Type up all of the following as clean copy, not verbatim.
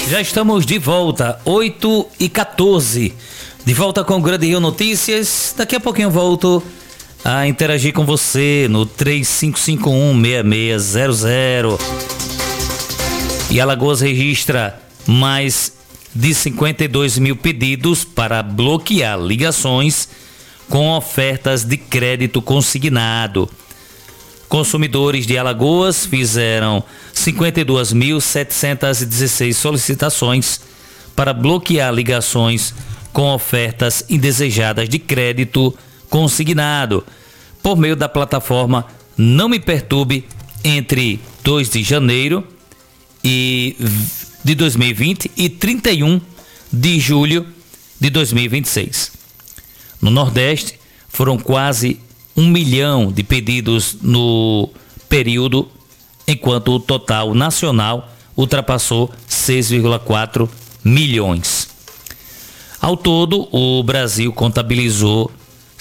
Já estamos de volta, 8h14. De volta com o Grande Rio Notícias. Daqui a pouquinho eu volto a interagir com você no 3551-6600. E Alagoas registra mais de 52 mil pedidos para bloquear ligações com ofertas de crédito consignado. Consumidores de Alagoas fizeram 52.716 solicitações para bloquear ligações com ofertas indesejadas de crédito consignado por meio da plataforma Não Me Perturbe entre 2 de janeiro de 2020 e 31 de julho de 2026. No Nordeste, foram quase 1 milhão de pedidos no período, enquanto o total nacional ultrapassou 6,4 milhões. Ao todo, o Brasil contabilizou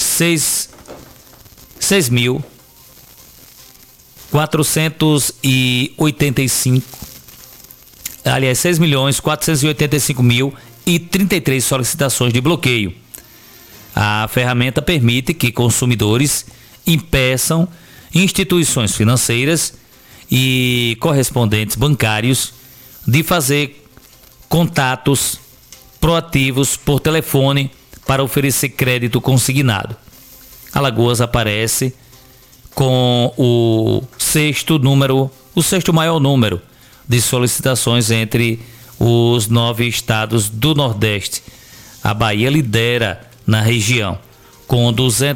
6.485.033 solicitações de bloqueio. A ferramenta permite que consumidores impeçam instituições financeiras e correspondentes bancários de fazer contatos proativos por telefone para oferecer crédito consignado. Alagoas aparece com o sexto maior número de solicitações entre os 9 estados do Nordeste. A Bahia lidera na região, com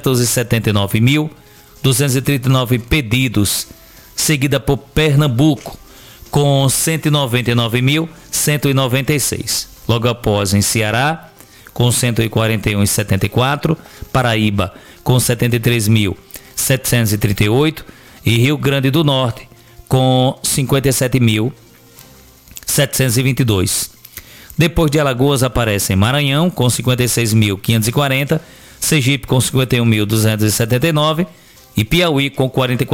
279.239 pedidos, seguida por Pernambuco, com 199.196. Logo após em Ceará, com 141,74, Paraíba, com 73.738 e Rio Grande do Norte, com 57.722. Depois de Alagoas aparecem Maranhão com 56.540, Sergipe com 51.279 e Piauí com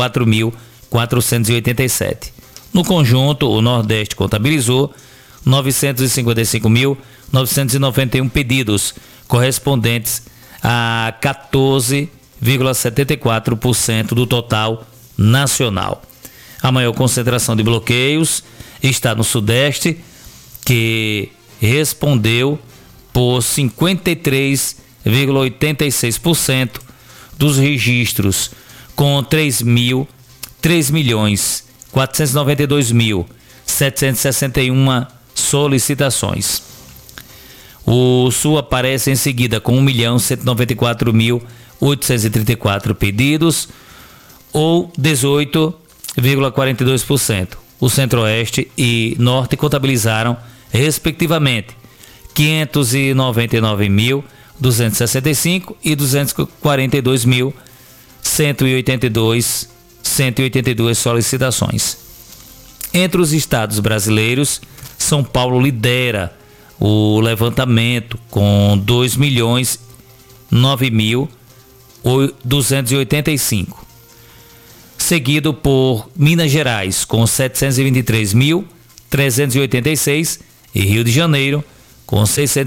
44.487. No conjunto, o Nordeste contabilizou 955.991 pedidos, correspondentes a 14,74% do total nacional. A maior concentração de bloqueios está no Sudeste, que respondeu por 53,86% dos registros, com 3.492.761 solicitações. O Sul aparece em seguida com 1.194.834 pedidos, ou 18,42%. O Centro-Oeste e Norte contabilizaram, respectivamente, 599.265 e 242.182 solicitações. Entre os estados brasileiros, São Paulo lidera o levantamento com 2.009.285, seguido por Minas Gerais com 723.386 e Rio de Janeiro com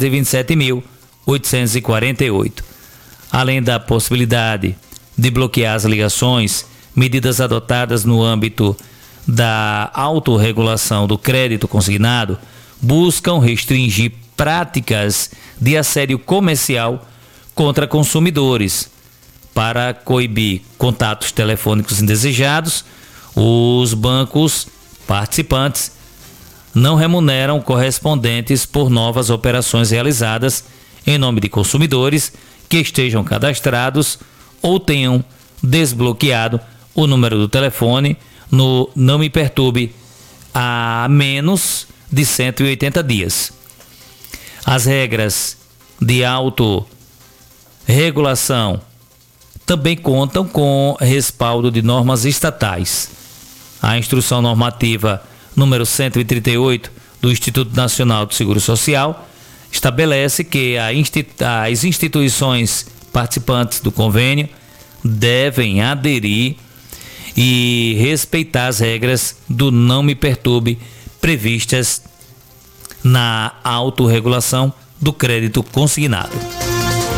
627.848. Além da possibilidade de bloquear as ligações, medidas adotadas no âmbito da autorregulação do crédito consignado buscam restringir práticas de assédio comercial contra consumidores. Para coibir contatos telefônicos indesejados, os bancos participantes não remuneram correspondentes por novas operações realizadas em nome de consumidores que estejam cadastrados ou tenham desbloqueado o número do telefone no Não Me Perturbe há menos de 180 dias. As regras de autorregulação também contam com respaldo de normas estatais. A Instrução Normativa número 138 do Instituto Nacional do Seguro Social estabelece que as instituições participantes do convênio devem aderir e respeitar as regras do Não Me Perturbe previstas na autorregulação do crédito consignado.